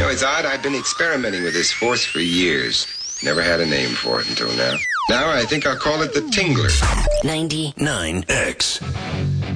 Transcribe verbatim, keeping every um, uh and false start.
know, it's odd. I've been experimenting with this force for years. Never had a name for it until now. Now I think I'll call it the Tingler. ninety-nine X.